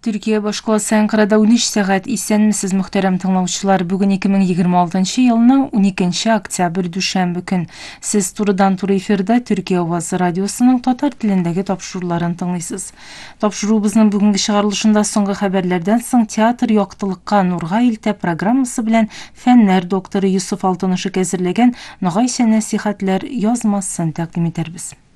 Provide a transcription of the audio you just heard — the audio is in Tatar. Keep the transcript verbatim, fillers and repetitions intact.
Türkiye башкаласы Анкарада он үч сәгать. Исәнмесез, мөхтәрәм тыңлаучылар. Бүген ике мең егерме алтынчы елның уникенче октябрь дүшәмбе көн. Сез турыдан-туры эфирда Төркия Авазы радиосының татар телендәге тапшыруларын тыңлыйсыз. Тапшыруыбызның бүгенге чыгарылышында соңгы хәбәрләрдән соң театр яктылыкка нурга илтә программасы белән фәннәр докторы Юсуф Алтынышев әзерләгән Ногай нәсихәтләр язмасын тәкъдим итәрбез.